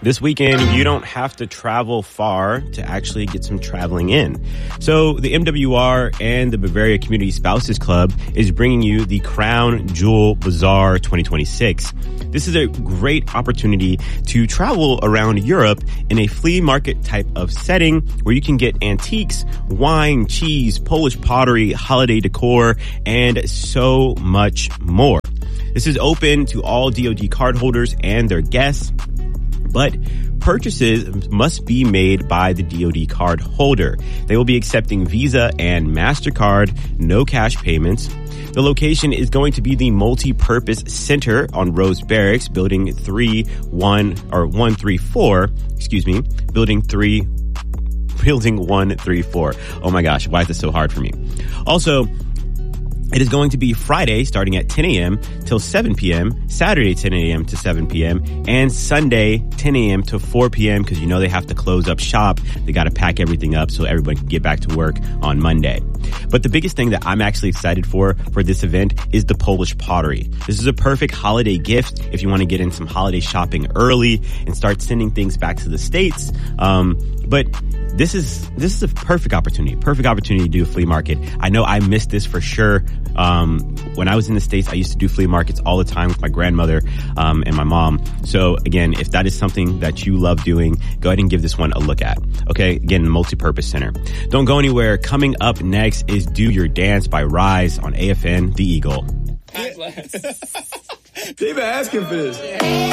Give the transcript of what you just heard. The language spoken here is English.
This weekend, you don't have to travel far to actually get some traveling in. So the MWR and the Bavaria Community Spouses Club is bringing you the Crown Jewel Bazaar 2026. This is a great opportunity to travel around Europe in a flea market type of setting where you can get antiques, wine, cheese, Polish pottery, holiday decor, and so much more. This is open to all DoD cardholders and their guests, but purchases must be made by the DoD card holder. They will be accepting Visa and MasterCard, no cash payments. The location is going to be the Multi-Purpose Center on Rose Barracks, Building 134. Oh my gosh, why is this so hard for me? Also, it is going to be Friday starting at 10 a.m. till 7 p.m., Saturday 10 a.m. to 7 p.m., and Sunday 10 a.m. to 4 p.m. because you know they have to close up shop. They got to pack everything up so everyone can get back to work on Monday. But the biggest thing that I'm actually excited for this event is the Polish pottery. This is a perfect holiday gift if you want to get in some holiday shopping early and start sending things back to the States. But this is a perfect opportunity to do a flea market. I know I missed this for sure. When I was in the States, I used to do flea markets all the time with my grandmother, and my mom. So again, if that is something that you love doing, go ahead and give this one a look at. Okay. Again, the Multi-Purpose Center. Don't go anywhere. Coming up next is Do Your Dance by Rise on AFN The Eagle. They've been asking for this.